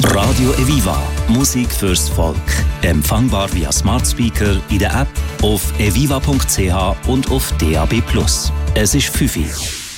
Radio Eviva. Musik fürs Volk. Empfangbar via Smart Speaker, in der App, auf eviva.ch und auf DAB+. Es ist 5 Uhr.